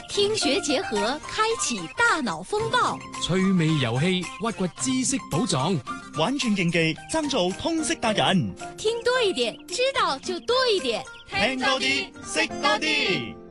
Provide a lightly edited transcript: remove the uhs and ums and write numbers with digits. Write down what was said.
聽學結合，開啟大腦風暴。 趣味遊戲，挖掘知識寶藏。 玩轉競技，爭做通識達人。 聽多一點，知道就多一點。 聽多啲，識多啲。